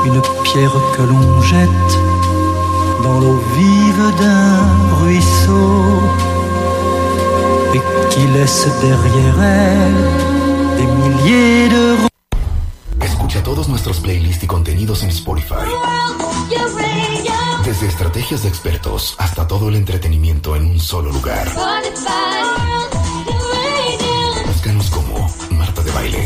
une pierre que l'on jette dans l'eau vive d'un ruisseau et qui laisse derrière elle des milliers de... Escucha todos nuestros playlists y contenidos en Spotify. Desde estrategias de expertos hasta todo el entretenimiento en un solo lugar. Búscanos como Marta de Baile.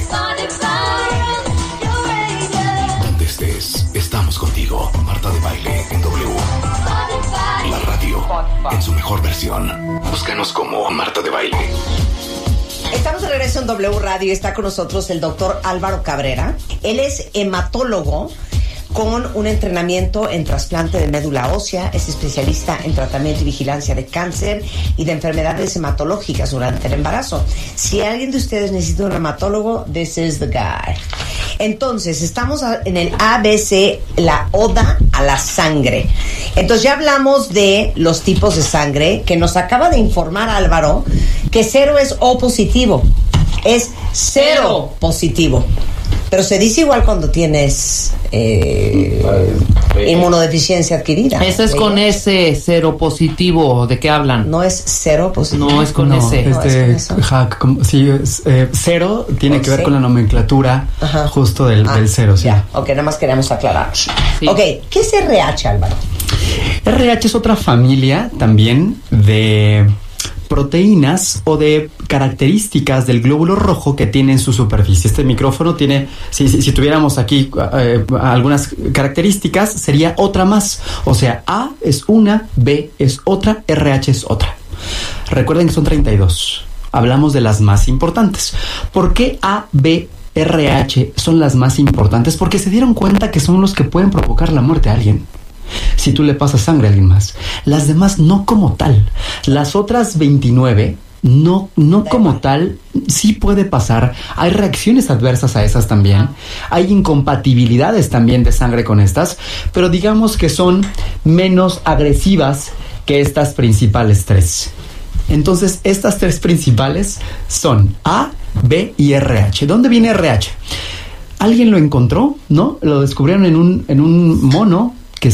Donde estés, estamos contigo. Marta de Baile en W. La radio en su mejor versión. Búscanos como Marta de Baile. Estamos de regreso en W Radio y está con nosotros el doctor Álvaro Cabrera. Él es hematólogo con un entrenamiento en trasplante de médula ósea. Es especialista en tratamiento y vigilancia de cáncer y de enfermedades hematológicas durante el embarazo. Si alguien de ustedes necesita un hematólogo, this is the guy. Entonces, estamos en el ABC, la oda a la sangre. Entonces, ya hablamos de los tipos de sangre, que nos acaba de informar Álvaro que 0 es O positivo. Es 0 positivo. Pero se dice igual cuando tienes inmunodeficiencia adquirida. Eso es con ese 0 positivo. ¿De qué hablan? No es 0 positivo. No es con ese. Cero tiene que ver con la nomenclatura justo del cero. Sí. Ya, ok, nada más queríamos aclarar. Sí. Ok, ¿qué es RH, Álvaro? RH es otra familia también de proteínas o de características del glóbulo rojo que tiene en su superficie. Este micrófono tiene, si tuviéramos aquí algunas características, sería otra más. O sea, A es una, B es otra, RH es otra. Recuerden que son 32. Hablamos de las más importantes. ¿Por qué A, B, RH son las más importantes? Porque se dieron cuenta que son los que pueden provocar la muerte a alguien. Si tú le pasas sangre a alguien más. Las demás no como tal. Las otras 29 no como tal. Sí puede pasar. Hay reacciones adversas a esas también. Hay incompatibilidades también de sangre con estas. Pero digamos que son menos agresivas que estas principales tres. Entonces, estas tres principales son A, B y RH. ¿Dónde viene RH? Alguien lo encontró, ¿no? Lo descubrieron en un mono que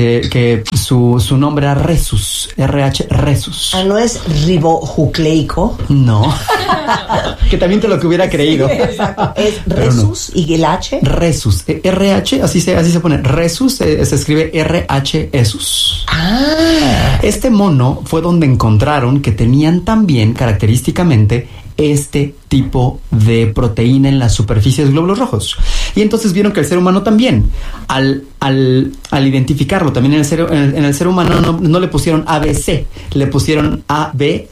su nombre era Rhesus, RH Rhesus. ¿No es ribonucleico? No. Que también te lo que hubiera creído. Sí, exacto. ¿Es Rhesus no. Y el H? Rhesus. RH, así se pone. Rhesus se escribe RH Esus. Este mono fue donde encontraron que tenían también característicamente este tipo de proteína en las superficies de glóbulos rojos. Y entonces vieron que el ser humano también, al identificarlo también en el ser humano, no le pusieron ABC, le pusieron ABRH.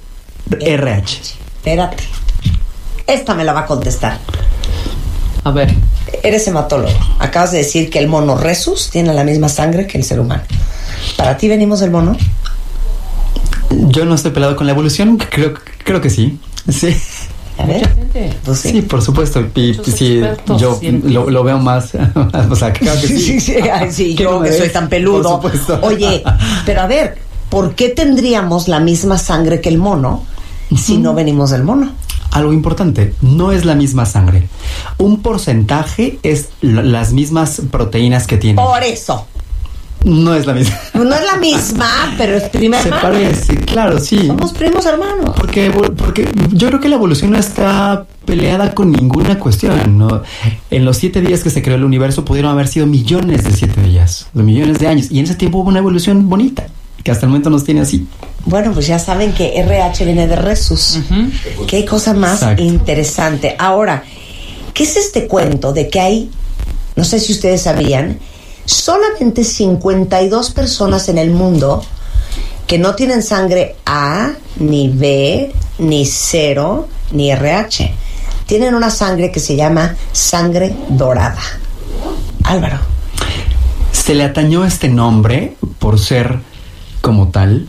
Espérate. Esta me la va a contestar. A ver. Eres hematólogo. Acabas de decir que el mono Rhesus tiene la misma sangre que el ser humano. ¿Para ti venimos del mono? Yo no estoy peleado con la evolución. Creo que sí. Sí. A ver, pues sí. Sí, por supuesto. Y sí, yo lo veo más. O sea, claro que sí. Sí, yo que soy tan peludo. Oye, pero a ver, ¿por qué tendríamos la misma sangre que el mono si no venimos del mono? Algo importante, no es la misma sangre. Un porcentaje es las mismas proteínas que tiene. Por eso. No es la misma. No es la misma, pero es prima hermana. Se parece, claro, sí. Somos primos hermanos. Porque yo creo que la evolución no está peleada con ninguna cuestión, ¿no? En los 7 días que se creó el universo pudieron haber sido millones de 7 días, de millones de años. Y en ese tiempo hubo una evolución bonita, que hasta el momento nos tiene así. Bueno, pues ya saben que RH viene de Rhesus. Qué cosa más interesante. Ahora, ¿qué es este cuento de que hay, no sé si ustedes sabían, solamente 52 personas en el mundo que no tienen sangre A, ni B, ni 0, ni RH? Tienen una sangre que se llama sangre dorada. Álvaro. Se le atañó este nombre por ser, como tal,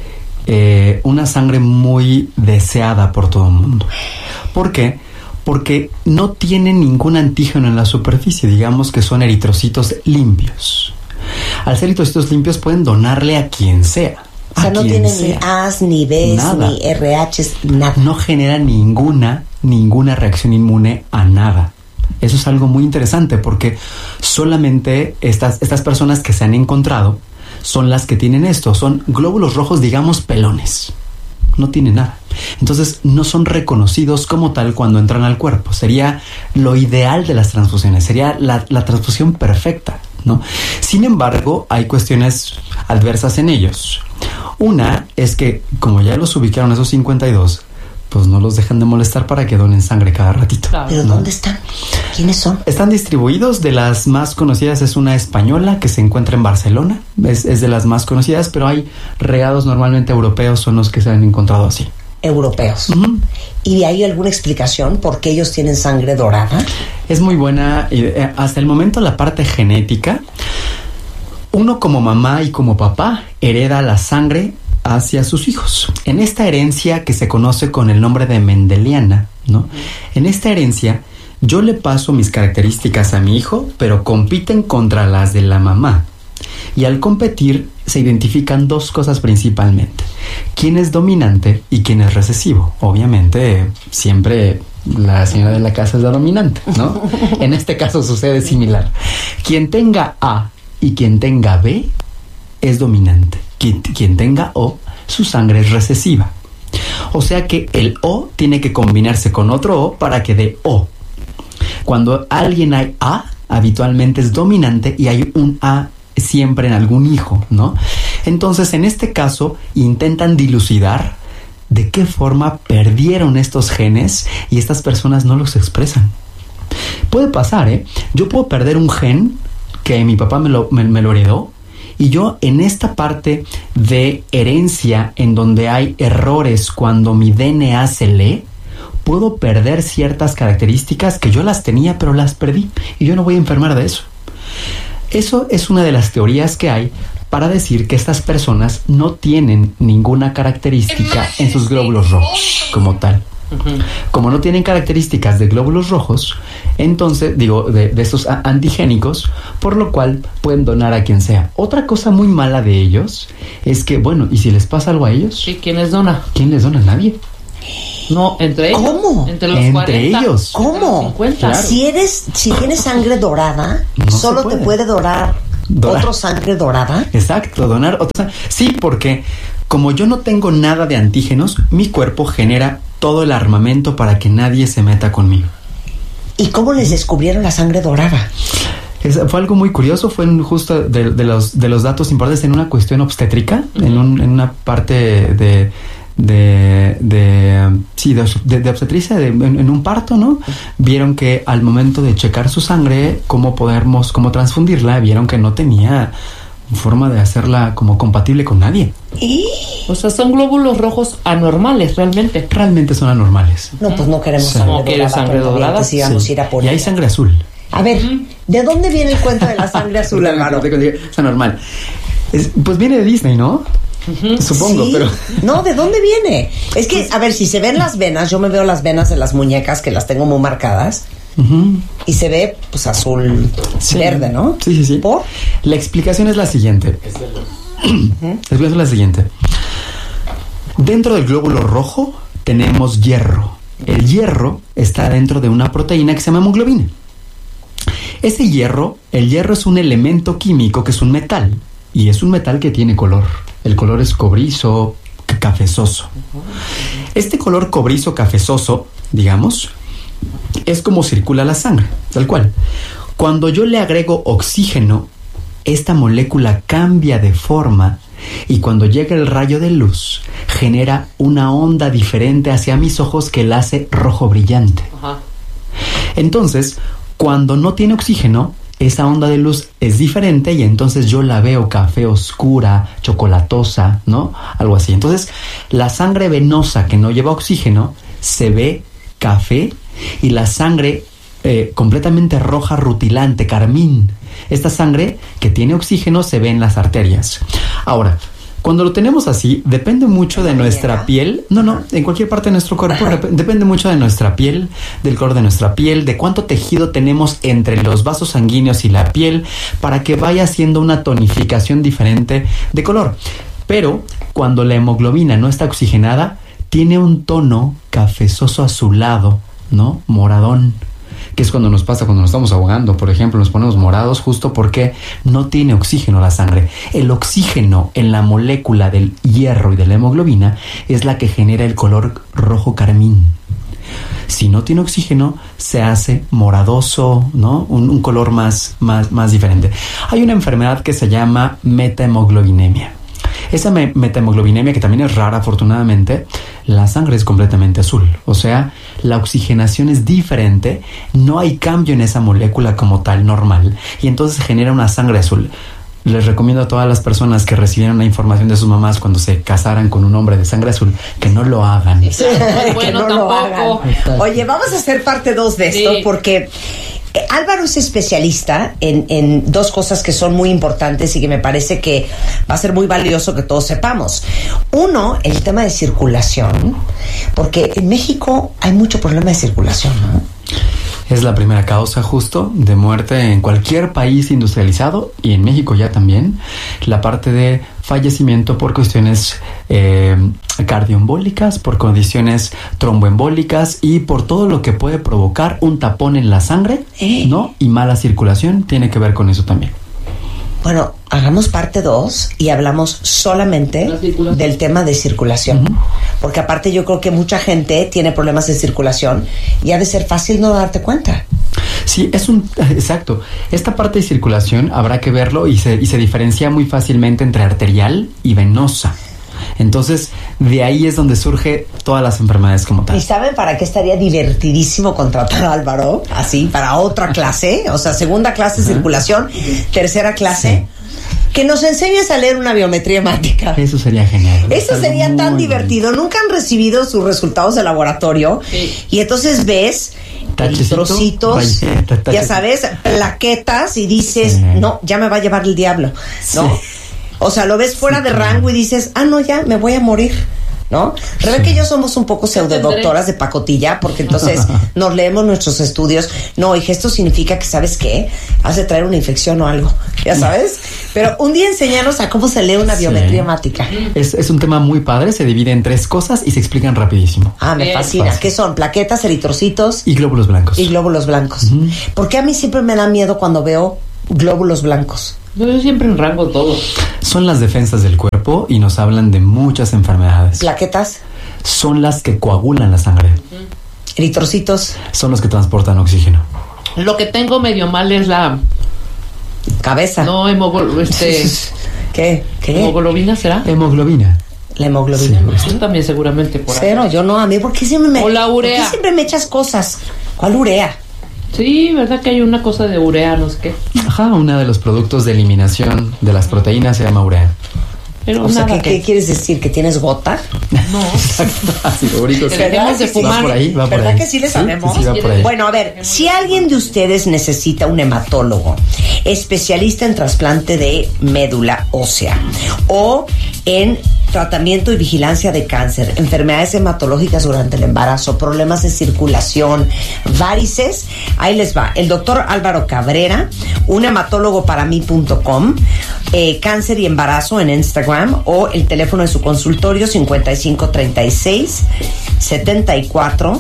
una sangre muy deseada por todo el mundo. ¿Por qué? Porque no tienen ningún antígeno en la superficie. Digamos que son eritrocitos limpios. Al ser eritrocitos limpios pueden donarle a quien sea. O sea, no tienen ni A's, ni B's, nada, ni RH's, nada. No genera ninguna reacción inmune a nada. Eso es algo muy interesante porque solamente estas personas que se han encontrado son las que tienen esto. Son glóbulos rojos, digamos, pelones. No tienen nada. Entonces no son reconocidos como tal cuando entran al cuerpo. Sería lo ideal de las transfusiones. Sería la transfusión perfecta, ¿no? Sin embargo, hay cuestiones adversas en ellos. Una es que, como ya los ubicaron esos 52, pues no los dejan de molestar para que donen sangre cada ratito. Claro. ¿Pero ¿no? dónde están? ¿Quiénes son? Están distribuidos. De las más conocidas es una española que se encuentra en Barcelona. Es de las más conocidas, pero hay regados normalmente europeos, son los que se han encontrado así. Europeos. Uh-huh. ¿Y hay alguna explicación por qué ellos tienen sangre dorada? Es muy buena. Hasta el momento la parte genética, uno como mamá y como papá hereda la sangre hacia sus hijos. En esta herencia que se conoce con el nombre de mendeliana, ¿no? En esta herencia yo le paso mis características a mi hijo, pero compiten contra las de la mamá. Y al competir se identifican dos cosas principalmente: quién es dominante y quién es recesivo. Obviamente siempre la señora de la casa es la dominante, ¿no? En este caso sucede similar. Quien tenga A y quien tenga B es dominante. Quien tenga O, su sangre es recesiva. O sea que el O tiene que combinarse con otro O para que dé O. Cuando alguien hay A, habitualmente es dominante y hay un A siempre en algún hijo, ¿no? Entonces, en este caso, intentan dilucidar de qué forma perdieron estos genes y estas personas no los expresan. Puede pasar, ¿eh? Yo puedo perder un gen que mi papá me lo heredó, y yo en esta parte de herencia en donde hay errores cuando mi DNA se lee, puedo perder ciertas características que yo las tenía pero las perdí y yo no voy a enfermar de eso. Eso es una de las teorías que hay para decir que estas personas no tienen ninguna característica en sus glóbulos rojos como tal. Como no tienen características de glóbulos rojos, entonces, de estos antigénicos, por lo cual pueden donar a quien sea. Otra cosa muy mala de ellos es que, bueno, ¿y si les pasa algo a ellos? Sí, ¿quién les dona? ¿Quién les dona? Nadie. No, entre ellos. ¿Cómo? Entre los Entre 40. ellos. ¿Cómo? 50. Claro. Si tienes sangre dorada, No solo se puede. te puede donar otro sangre dorada. Exacto, donar otra. Sí, porque como yo no tengo nada de antígenos, mi cuerpo genera todo el armamento para que nadie se meta conmigo. ¿Y cómo les descubrieron la sangre dorada? Fue algo muy curioso, fue justo de los datos importantes en una cuestión obstétrica, en una parte de obstetricia, en un parto, ¿no? Vieron que al momento de checar su sangre, cómo transfundirla, vieron que no tenía forma de hacerla como compatible con nadie. O sea, son glóbulos rojos anormales, realmente. Realmente son anormales. No, pues no queremos Sí. sangre ¿No quieres dorada. sangre cuentavientes, dorada? sí, vamos a ir a por Y hay ella. sangre azul. A ver, ¿de dónde viene el cuento de la sangre azul, Álvaro? Es anormal. Pues viene de Disney, ¿no? Supongo, Sí. pero... No, ¿de dónde viene? Es que, a ver, si se ven las venas, yo me veo las venas de las muñecas que las tengo muy marcadas y se ve, pues, azul Sí. verde, ¿no? Sí. ¿Por? La explicación es la siguiente. La explicación es la siguiente. Dentro del glóbulo rojo tenemos hierro. El hierro está dentro de una proteína que se llama hemoglobina. Ese hierro, el hierro es un elemento químico que es un metal. Y es un metal que tiene color. El color es cobrizo, cafezoso. Este color cobrizo, cafezoso, digamos, es como circula la sangre, tal cual. Cuando yo le agrego oxígeno, esta molécula cambia de forma y cuando llega el rayo de luz, genera una onda diferente hacia mis ojos que la hace rojo brillante. Ajá. Entonces, cuando no tiene oxígeno, esa onda de luz es diferente y entonces yo la veo café oscura, chocolatosa, ¿no? Algo así. Entonces, la sangre venosa que no lleva oxígeno se ve café y la sangre completamente roja, rutilante, carmín. Esta sangre que tiene oxígeno se ve en las arterias. Ahora, cuando lo tenemos así, depende mucho de nuestra piel. No, en cualquier parte de nuestro cuerpo depende mucho de nuestra piel, del color de nuestra piel, de cuánto tejido tenemos entre los vasos sanguíneos y la piel, para que vaya haciendo una tonificación diferente de color. Pero cuando la hemoglobina no está oxigenada, tiene un tono cafezoso azulado, ¿no? Moradón. que es cuando nos pasa cuando nos estamos ahogando, por ejemplo, nos ponemos morados justo porque no tiene oxígeno la sangre. El oxígeno en la molécula del hierro y de la hemoglobina es la que genera el color rojo carmín. Si no tiene oxígeno, se hace moradoso, ¿no? Un color más diferente. Hay una enfermedad que se llama metahemoglobinemia. Esa metahemoglobinemia, que también es rara afortunadamente, la sangre es completamente azul. O sea, la oxigenación es diferente, no hay cambio en esa molécula como tal normal, y entonces se genera una sangre azul. Les recomiendo a todas las personas que recibieron la información de sus mamás cuando se casaran con un hombre de sangre azul que no lo hagan. Bueno, que no lo hagan. Oye, vamos a hacer parte 2 de esto, porque Álvaro es especialista en 2 cosas que son muy importantes y que me parece que va a ser muy valioso que todos sepamos. Uno, el tema de circulación, porque en México hay mucho problema de circulación, ¿no? Es la primera causa justo de muerte en cualquier país industrializado, y en México ya también, la parte de fallecimiento por cuestiones cardioembólicas, por condiciones tromboembólicas y por todo lo que puede provocar un tapón en la sangre, ¿no? Y mala circulación tiene que ver con eso también. Bueno, hagamos parte 2 y hablamos solamente del tema de circulación. Uh-huh. Porque aparte yo creo que mucha gente tiene problemas de circulación y ha de ser fácil no darte cuenta. Sí, exacto. Esta parte de circulación habrá que verlo y se diferencia muy fácilmente entre arterial y venosa. Entonces, de ahí es donde surge todas las enfermedades como tal. ¿Y saben para qué estaría divertidísimo contratar a Álvaro? Así, para otra clase, o sea, segunda clase de circulación, tercera clase, que nos enseñes a leer una biometría hemática. Eso sería genial. Eso sería tan divertido. Nunca han recibido sus resultados de laboratorio y entonces ves trocitos, ya sabes, plaquetas y dices, no, ya me va a llevar el diablo, ¿no? Sí. O sea, lo ves fuera de rango y dices, no, ya me voy a morir, ¿no? Rebeca y yo somos un poco pseudodoctoras de pacotilla, porque entonces nos leemos nuestros estudios. No, hija, esto significa que, ¿sabes qué? Has de traer una infección o algo, ¿ya sabes? Pero un día enséñanos a cómo se lee una biometría hemática. Es un tema muy padre, se divide en 3 cosas y se explican rapidísimo. Me fascina. Fácil. ¿Qué son? Plaquetas, eritrocitos. Y glóbulos blancos. Uh-huh. Porque a mí siempre me da miedo cuando veo glóbulos blancos. Yo siempre en rango todo. Son las defensas del cuerpo y nos hablan de muchas enfermedades. ¿Plaquetas? Son las que coagulan la sangre. ¿Eritrocitos? Son los que transportan oxígeno. Lo que tengo medio mal es la cabeza. No, ¿Qué? ¿Hemoglobina será? Hemoglobina. La hemoglobina. Sí, tú también seguramente por ahí. Cero, yo no. A mí, ¿por qué siempre me... O la urea. ¿Por qué siempre me echas cosas? ¿Cuál urea? Sí, ¿verdad que hay una cosa de urea, no sé qué? Ajá, uno de los productos de eliminación de las proteínas se llama urea. Pero o sea, ¿qué quieres decir? ¿Que tienes gota? No. Así, que dejemos de fumar. Va por ahí. ¿Verdad que sí le sabemos? Sí, va por ahí. Bueno, a ver, si alguien de ustedes necesita un hematólogo, especialista en trasplante de médula ósea o en tratamiento y vigilancia de cáncer, enfermedades hematológicas durante el embarazo, problemas de circulación, varices, ahí les va. El doctor Álvaro Cabrera, un hematólogo para mí.com, cáncer y embarazo en Instagram, o el teléfono de su consultorio 5536 74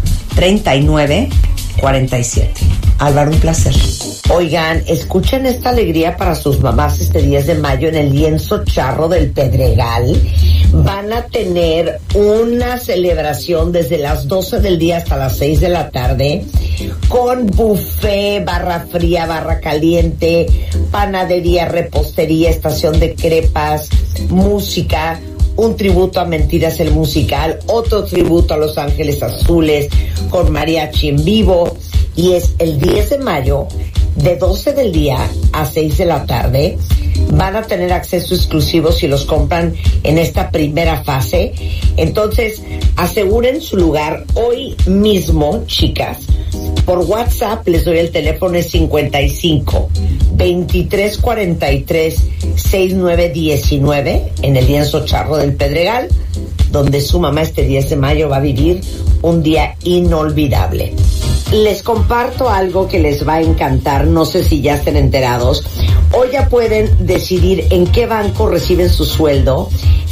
39 47. Álvaro, un placer. Oigan, escuchen esta alegría para sus mamás este 10 de mayo en el Lienzo Charro del Pedregal. Van a tener una celebración desde las 12 del día hasta las 6 de la tarde con buffet, barra fría, barra caliente, panadería, repostería, estación de crepas, música, un tributo a Mentiras el Musical, otro tributo a Los Ángeles Azules con mariachi en vivo, y es el 10 de mayo de 12 del día a 6 de la tarde. Van a tener acceso exclusivo si los compran en esta primera fase. Entonces, aseguren su lugar hoy mismo, chicas. Por WhatsApp les doy el teléfono, es 55 23 43 69 19 en el Lienzo Charro del Pedregal, donde su mamá este 10 de mayo va a vivir un día inolvidable. Les comparto algo que les va a encantar, no sé si ya estén enterados. Hoy ya pueden decidir en qué banco reciben su sueldo,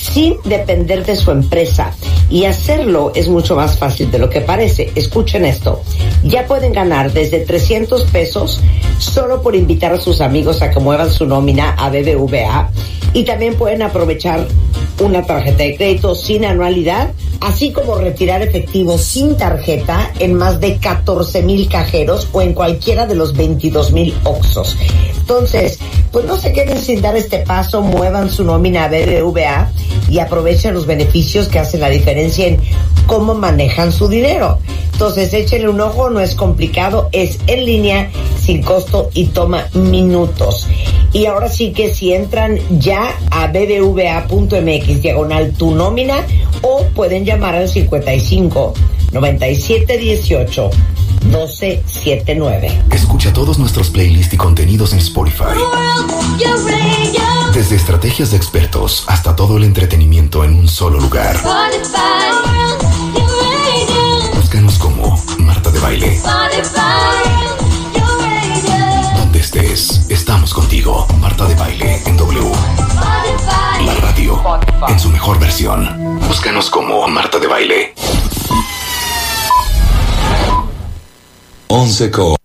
sin depender de su empresa. Y hacerlo es mucho más fácil de lo que parece. Escuchen esto. Ya pueden ganar desde 300 pesos solo por invitar a sus amigos a que muevan su nómina a BBVA. Y también pueden aprovechar una tarjeta de crédito sin anualidad, así como retirar efectivo sin tarjeta en más de 14,000 cajeros o en cualquiera de los 22,000 Oxxos. Entonces, pues no se queden sin dar este paso, muevan su nómina a BBVA y aprovechen los beneficios que hacen la diferencia en cómo manejan su dinero. Entonces, échenle un ojo, no es complicado, es en línea, sin costo y toma minutos. Y ahora sí que si entran ya a bbva.mx/tu nómina, o pueden llamar al 55 97 18 12 79. Escucha todos nuestros playlists y contenidos en Spotify. Desde estrategias de expertos hasta todo el entretenimiento en un solo lugar. Búscanos como Marta de Baile. Donde estés, estamos contigo. Marta de Baile en W. La radio en su mejor versión. Búscanos como Marta de Baile. 11 Co.